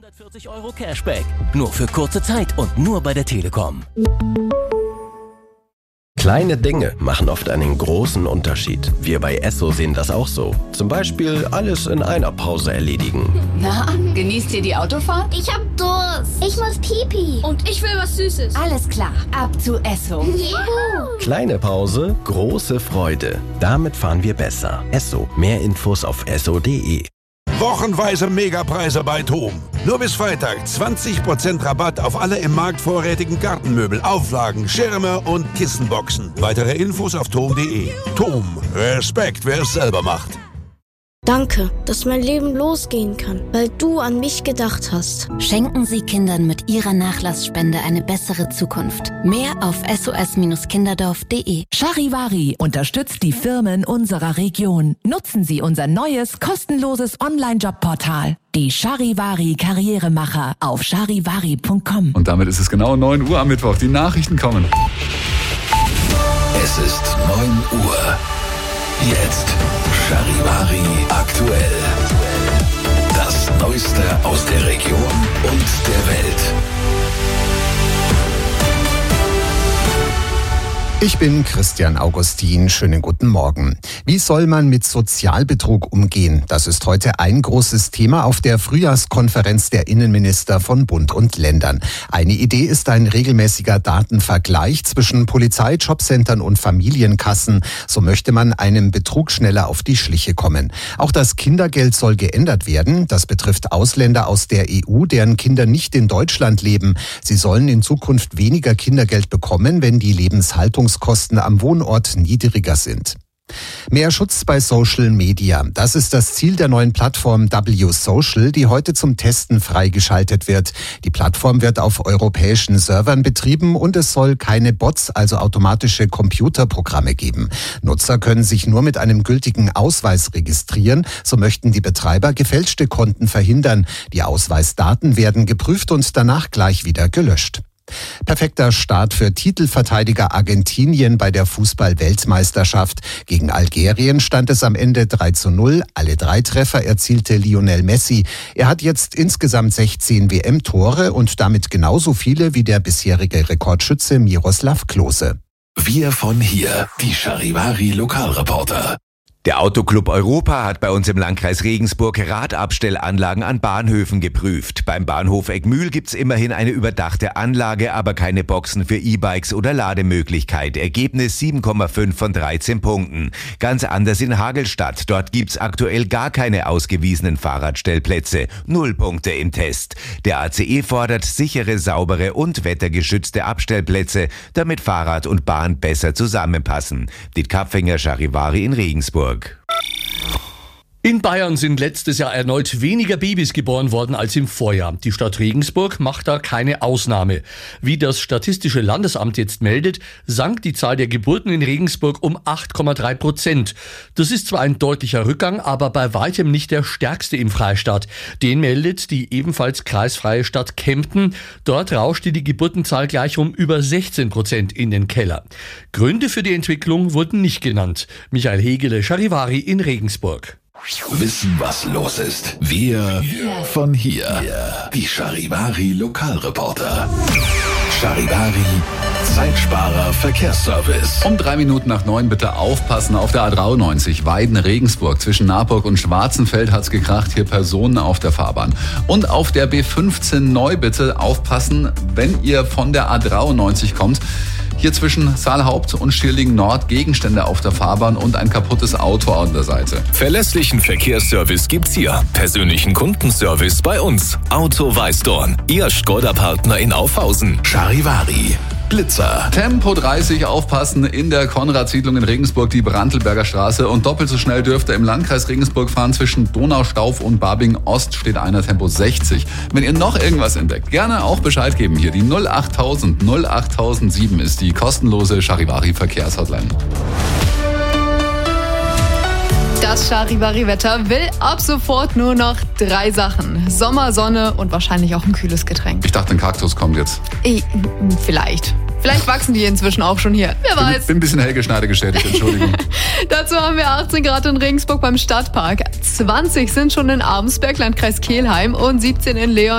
140 € Cashback. Nur für kurze Zeit und nur bei der Telekom. Kleine Dinge machen oft einen großen Unterschied. Wir bei Esso sehen das auch so. Zum Beispiel alles in einer Pause erledigen. Na, genießt ihr die Autofahrt? Ich hab Durst. Ich muss Pipi. Und ich will was Süßes. Alles klar, ab zu Esso. Juhu. Kleine Pause, große Freude. Damit fahren wir besser. Esso. Mehr Infos auf esso.de. Wochenweise Megapreise bei TOM. Nur bis Freitag 20% Rabatt auf alle im Markt vorrätigen Gartenmöbel, Auflagen, Schirme und Kissenboxen. Weitere Infos auf tom.de. TOM. Respekt, wer es selber macht. Danke, dass mein Leben losgehen kann, weil du an mich gedacht hast. Schenken Sie Kindern mit Ihrer Nachlassspende eine bessere Zukunft. Mehr auf sos-kinderdorf.de. Charivari unterstützt die Firmen unserer Region. Nutzen Sie unser neues, kostenloses Online-Jobportal. Die Charivari Karrieremacher auf charivari.com. Und damit ist es genau 9 Uhr am Mittwoch. Die Nachrichten kommen. Es ist 9 Uhr. Jetzt Charivari aktuell. Das Neueste aus der Region und der Welt. Ich bin Christian Augustin. Schönen guten Morgen. Wie soll man mit Sozialbetrug umgehen? Das ist heute ein großes Thema auf der Frühjahrskonferenz der Innenminister von Bund und Ländern. Eine Idee ist ein regelmäßiger Datenvergleich zwischen Polizei, Jobcentern und Familienkassen. So möchte man einem Betrug schneller auf die Schliche kommen. Auch das Kindergeld soll geändert werden. Das betrifft Ausländer aus der EU, deren Kinder nicht in Deutschland leben. Sie sollen in Zukunft weniger Kindergeld bekommen, wenn die Lebenshaltungskosten am Wohnort niedriger sind. Mehr Schutz bei Social Media. Das ist das Ziel der neuen Plattform W-Social, die heute zum Testen freigeschaltet wird. Die Plattform wird auf europäischen Servern betrieben und es soll keine Bots, also automatische Computerprogramme geben. Nutzer können sich nur mit einem gültigen Ausweis registrieren. So möchten die Betreiber gefälschte Konten verhindern. Die Ausweisdaten werden geprüft und danach gleich wieder gelöscht. Perfekter Start für Titelverteidiger Argentinien bei der Fußball-Weltmeisterschaft. Gegen Algerien stand es am Ende 3:0. Alle 3 Treffer erzielte Lionel Messi. Er hat jetzt insgesamt 16 WM-Tore und damit genauso viele wie der bisherige Rekordschütze Miroslav Klose. Wir von hier, die Charivari Lokalreporter. Der Autoclub Europa hat bei uns im Landkreis Regensburg Radabstellanlagen an Bahnhöfen geprüft. Beim Bahnhof Eckmühl gibt's immerhin eine überdachte Anlage, aber keine Boxen für E-Bikes oder Lademöglichkeit. Ergebnis 7,5 von 13 Punkten. Ganz anders in Hagelstadt. Dort gibt's aktuell gar keine ausgewiesenen Fahrradstellplätze. 0 Punkte im Test. Der ACE fordert sichere, saubere und wettergeschützte Abstellplätze, damit Fahrrad und Bahn besser zusammenpassen. Dit Kapfinger, Charivari in Regensburg. In Bayern sind letztes Jahr erneut weniger Babys geboren worden als im Vorjahr. Die Stadt Regensburg macht da keine Ausnahme. Wie das Statistische Landesamt jetzt meldet, sank die Zahl der Geburten in Regensburg um 8,3%. Das ist zwar ein deutlicher Rückgang, aber bei weitem nicht der stärkste im Freistaat. Den meldet die ebenfalls kreisfreie Stadt Kempten. Dort rauschte die Geburtenzahl gleich um über 16% in den Keller. Gründe für die Entwicklung wurden nicht genannt. Michael Hegele, Charivari in Regensburg. Wissen, was los ist. Wir von hier. Die Charivari Lokalreporter. Charivari Zeitsparer Verkehrsservice. Um 3 Minuten nach 9 bitte aufpassen auf der A93 Weiden-Regensburg. Zwischen Naburg und Schwarzenfeld hat's gekracht. Hier Personen auf der Fahrbahn. Und auf der B15 neu bitte aufpassen, wenn ihr von der A93 kommt. Hier zwischen Saalhaupt und Schierling Nord Gegenstände auf der Fahrbahn und ein kaputtes Auto an der Seite. Verlässlichen Verkehrsservice gibt's hier. Persönlichen Kundenservice bei uns. Auto Weißdorn. Ihr Skoda-Partner in Aufhausen. Charivari. Blitzer. Tempo 30 aufpassen in der Konradsiedlung in Regensburg, die Brantelberger Straße. Und doppelt so schnell dürft ihr im Landkreis Regensburg fahren. Zwischen Donaustauf und Babing Ost steht einer Tempo 60. Wenn ihr noch irgendwas entdeckt, gerne auch Bescheid geben hier. Die 08000 08007 ist die kostenlose Charivari Verkehrshotline. Das Charivari-Wetter will ab sofort nur noch 3 Sachen. Sommer, Sonne und wahrscheinlich auch ein kühles Getränk. Ich dachte, ein Kaktus kommt jetzt. Vielleicht. Vielleicht wachsen die inzwischen auch schon hier. Wer weiß. Bin ein bisschen Helge Schneider geschädigt, Entschuldigung. Dazu haben wir 18 Grad in Regensburg beim Stadtpark. 20 sind schon in Abensberg, Landkreis Kelheim und 17 in Leon.